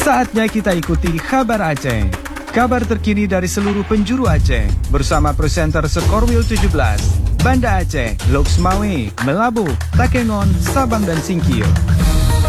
Saatnya kita ikuti Kabar Aceh. Kabar terkini dari seluruh penjuru Aceh bersama presenter Skorwil 17, Banda Aceh, Loks Mawe, Melabu, Takengon, Sabang dan Singkil.